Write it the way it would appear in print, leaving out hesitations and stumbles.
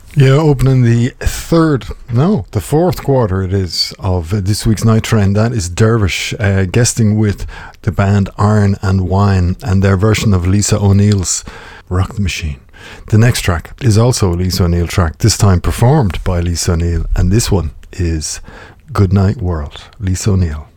Yeah, opening the fourth quarter it is of this week's Night Train. That is Dervish guesting with the band Iron and Wine and their version of Lisa O'Neill's Rock the Machine. The next track is also a Lisa O'Neill track, this time performed by Lisa O'Neill, and this one is Goodnight World, Lisa O'Neill.